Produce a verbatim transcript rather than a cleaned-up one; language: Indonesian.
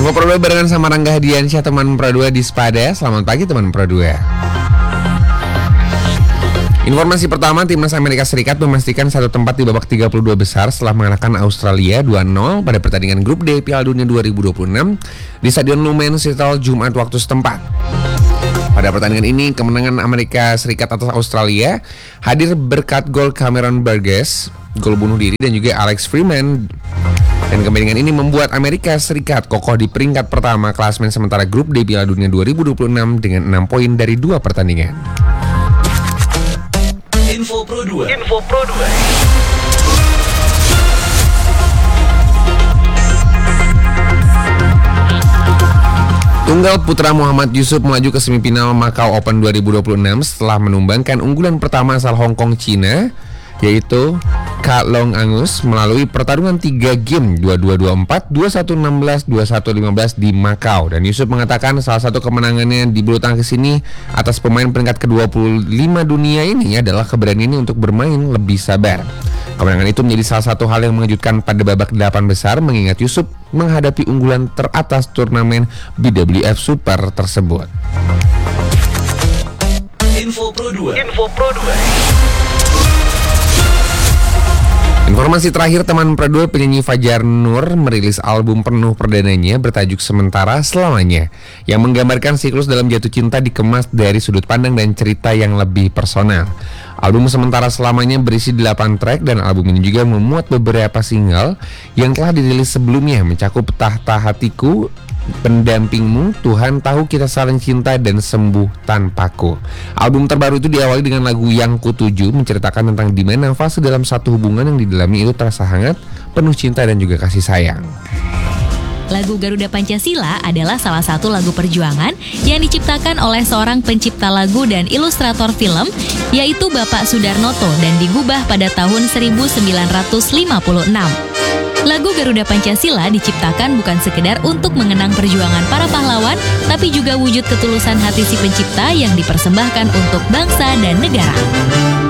Info Pro dua barengan sama Rangga Hadiansyah, teman Pro dua di Spada. Selamat pagi teman Pro dua. Informasi pertama, timnas Amerika Serikat memastikan satu tempat di babak tiga puluh dua besar setelah mengalahkan Australia dua nol pada pertandingan grup D Piala Dunia dua ribu dua puluh enam di Stadion Lumen Seattle Jumat waktu setempat. Pada pertandingan ini, kemenangan Amerika Serikat atas Australia hadir berkat gol Cameron Burgess, gol bunuh diri, dan juga Alex Freeman. Dan kemenangan ini membuat Amerika Serikat kokoh di peringkat pertama klasemen sementara grup D Piala Dunia dua ribu dua puluh enam dengan enam poin dari dua pertandingan. Info Pro dua. Info Pro dua. Tunggal putra Muhammad Yusuf melaju ke semifinal Macau Open dua ribu dua puluh enam setelah menumbangkan unggulan pertama asal Hong Kong Cina, yaitu Ka Long Angus melalui pertarungan tiga game dua dua dua empat, dua satu enam belas, dua satu lima belas di Macau. Dan Yusuf mengatakan salah satu kemenangannya di bulu tangkis ini atas pemain peringkat ke dua puluh lima dunia ini adalah keberaniannya untuk bermain lebih sabar. Kemenangan itu menjadi salah satu hal yang mengejutkan pada babak delapan besar, mengingat Yusuf menghadapi unggulan teratas turnamen B W F Super tersebut. Info Pro dua. Info Pro dua. Informasi terakhir teman Pro dua, penyanyi Fajar Nur merilis album penuh perdananya bertajuk Sementara Selamanya yang menggambarkan siklus dalam jatuh cinta dikemas dari sudut pandang dan cerita yang lebih personal. Album Sementara Selamanya berisi delapan track dan album ini juga memuat beberapa single yang telah dirilis sebelumnya, mencakup Tahta Hatiku, Pendampingmu, Tuhan Tahu Kita Saling Cinta, dan Sembuh Tanpaku. Album terbaru itu diawali dengan lagu Yang Kutuju, menceritakan tentang di mana fase dalam satu hubungan yang di dalamnya itu terasa hangat, penuh cinta dan juga kasih sayang. Lagu Garuda Pancasila adalah salah satu lagu perjuangan yang diciptakan oleh seorang pencipta lagu dan ilustrator film, yaitu Bapak Sudarnoto, dan digubah pada tahun seribu sembilan ratus lima puluh enam. Lagu Garuda Pancasila diciptakan bukan sekedar untuk mengenang perjuangan para pahlawan, tapi juga wujud ketulusan hati si pencipta yang dipersembahkan untuk bangsa dan negara.